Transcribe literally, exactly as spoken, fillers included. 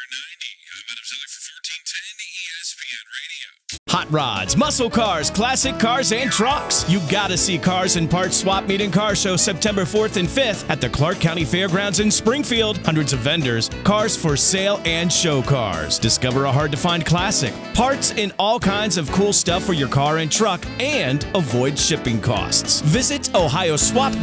ninety. I'm Adam Zeller for fourteen ten E S P N Radio. Hot rods, muscle cars, classic cars, and trucks. You gotta see Cars and Parts Swap Meet and Car Show September fourth and fifth at the Clark County Fairgrounds in Springfield. Hundreds of vendors, cars for sale, and show cars. Discover a hard-to-find classic, parts, and all kinds of cool stuff for your car and truck, and avoid shipping costs. Visit Ohio Swap